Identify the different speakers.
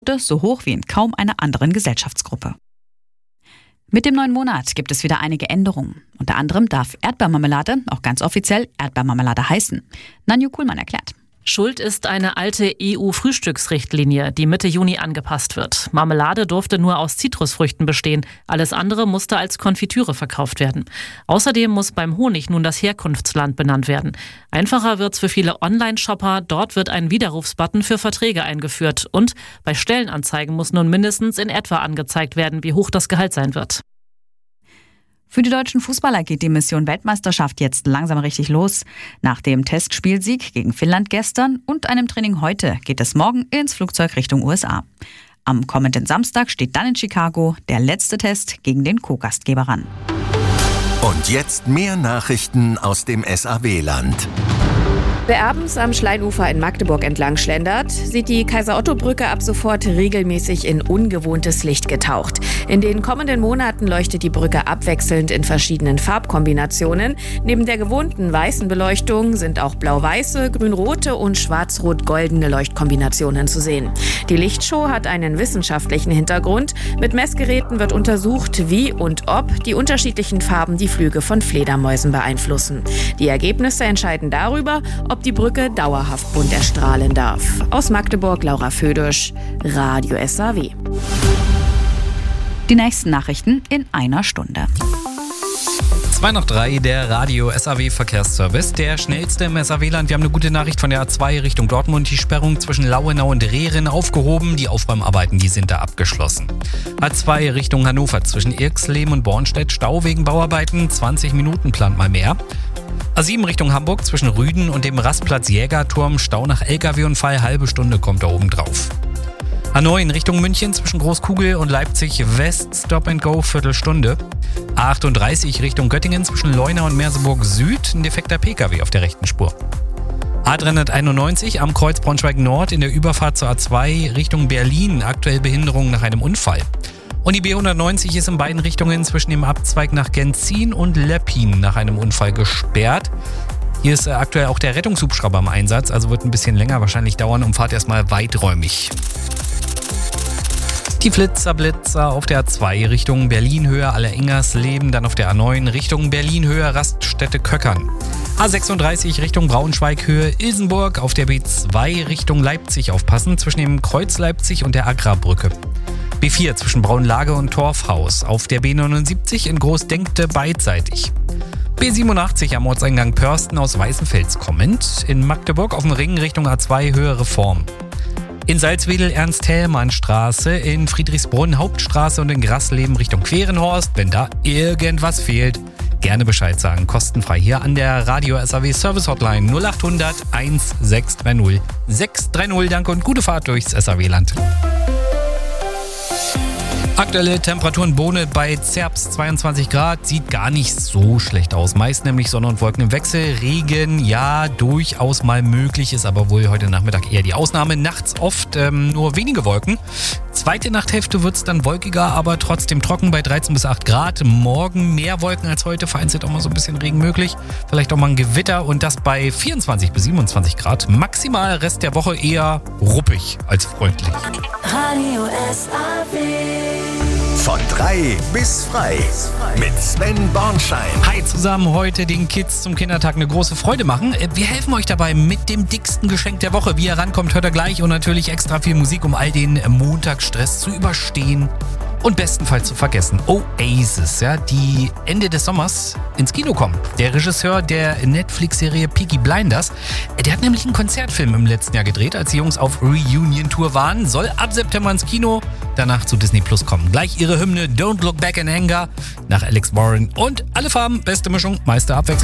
Speaker 1: so hoch wie in kaum einer anderen Gesellschaftsgruppe. Mit dem neuen Monat gibt es wieder einige Änderungen. Unter anderem darf Erdbeermarmelade auch ganz offiziell Erdbeermarmelade heißen. Nanju Kuhlmann erklärt.
Speaker 2: Schuld ist eine alte EU-Frühstücksrichtlinie, die Mitte Juni angepasst wird. Marmelade durfte nur aus Zitrusfrüchten bestehen. Alles andere musste als Konfitüre verkauft werden. Außerdem muss beim Honig nun das Herkunftsland benannt werden. Einfacher wird's für viele Online-Shopper. Dort wird ein Widerrufsbutton für Verträge eingeführt. Und bei Stellenanzeigen muss nun mindestens in etwa angezeigt werden, wie hoch das Gehalt sein wird.
Speaker 1: Für die deutschen Fußballer geht die Mission Weltmeisterschaft jetzt langsam richtig los. Nach dem Testspielsieg gegen Finnland gestern und einem Training heute geht es morgen ins Flugzeug Richtung USA. Am kommenden Samstag steht dann in Chicago der letzte Test gegen den Co-Gastgeber an.
Speaker 3: Und jetzt mehr Nachrichten aus dem SAW-Land.
Speaker 4: Wer abends am Schleinufer in Magdeburg entlang schlendert, sieht die Kaiser-Otto-Brücke ab sofort regelmäßig in ungewohntes Licht getaucht. In den kommenden Monaten leuchtet die Brücke abwechselnd in verschiedenen Farbkombinationen. Neben der gewohnten weißen Beleuchtung sind auch blau-weiße, grün-rote und schwarz-rot-goldene Leuchtkombinationen zu sehen. Die Lichtshow hat einen wissenschaftlichen Hintergrund. Mit Messgeräten wird untersucht, wie und ob die unterschiedlichen Farben die Flüge von Fledermäusen beeinflussen. Die Ergebnisse entscheiden darüber, ob die Brücke dauerhaft bunt erstrahlen darf. Aus Magdeburg, Laura Födisch, Radio SAW.
Speaker 1: Die nächsten Nachrichten in einer Stunde.
Speaker 5: 2 nach 3, der Radio SAW Verkehrsservice, der schnellste im SAW-Land. Wir haben eine gute Nachricht von der A2 Richtung Dortmund. Die Sperrung zwischen Lauenau und Rehren aufgehoben. Die Aufräumarbeiten, die sind da abgeschlossen. A2 Richtung Hannover zwischen Irxleben und Bornstedt. Stau wegen Bauarbeiten. 20 Minuten plant mal mehr. A7 Richtung Hamburg zwischen Rüden und dem Rastplatz Jägerturm. Stau nach LKW-Unfall. Halbe Stunde kommt da oben drauf. A9 Richtung München zwischen Großkugel und Leipzig West Stop and Go Viertelstunde. A38 Richtung Göttingen zwischen Leuna und Merseburg Süd ein defekter PKW auf der rechten Spur. A391 am Kreuz Braunschweig Nord in der Überfahrt zur A2 Richtung Berlin aktuell Behinderung nach einem Unfall. Und die B190 ist in beiden Richtungen zwischen dem Abzweig nach Genzin und Leppin nach einem Unfall gesperrt. Hier ist aktuell auch der Rettungshubschrauber im Einsatz, also wird ein bisschen länger wahrscheinlich dauern und fahrt erstmal weiträumig. Die Blitzer auf der A2 Richtung Berlin-Höhe Allerengers-Leben, dann auf der A9 Richtung Berlin-Höhe Raststätte Köckern. A36 Richtung Braunschweig-Höhe Ilsenburg, auf der B2 Richtung Leipzig aufpassen, zwischen dem Kreuz Leipzig und der Agrarbrücke. B4 zwischen Braunlage und Torfhaus, auf der B79 in Großdenkte beidseitig. B87 am Ortseingang Pörsten aus Weißenfels kommend, in Magdeburg auf dem Ring Richtung A2 Höhe Reform. In Salzwedel Ernst-Thälmann-Straße, in Friedrichsbrunn Hauptstraße und in Grasleben Richtung Querenhorst. Wenn da irgendwas fehlt, gerne Bescheid sagen. Kostenfrei hier an der Radio SAW Service Hotline 0800 1630 630. Danke und gute Fahrt durchs SAW-Land. Aktuelle Temperaturen Bohne bei Zerbst 22 Grad, sieht gar nicht so schlecht aus. Meist nämlich Sonne und Wolken im Wechsel, Regen, ja, durchaus mal möglich, ist aber wohl heute Nachmittag eher die Ausnahme. Nachts oft nur wenige Wolken. Zweite Nachthälfte wird es dann wolkiger, aber trotzdem trocken bei 13 bis 8 Grad. Morgen mehr Wolken als heute, vereinzelt auch mal so ein bisschen Regen möglich. Vielleicht auch mal ein Gewitter und das bei 24 bis 27 Grad. Maximal Rest der Woche eher ruppig als freundlich.
Speaker 6: Radio SAW.
Speaker 3: Von 3 bis frei mit Sven Bornschein.
Speaker 5: Hi zusammen, heute den Kids zum Kindertag eine große Freude machen. Wir helfen euch dabei mit dem dicksten Geschenk der Woche. Wie ihr rankommt, hört ihr gleich und natürlich extra viel Musik, um all den Montagsstress zu überstehen und bestenfalls zu vergessen. Oasis, ja, die Ende des Sommers ins Kino kommen. Der Regisseur der Netflix-Serie Peaky Blinders, der hat nämlich einen Konzertfilm im letzten Jahr gedreht, als die Jungs auf Reunion-Tour waren. Soll ab September ins Kino, danach zu Disney Plus kommen. Gleich ihre Hymne Don't Look Back in Anger nach Alex Warren und alle Farben, beste Mischung, meiste Abwechslung.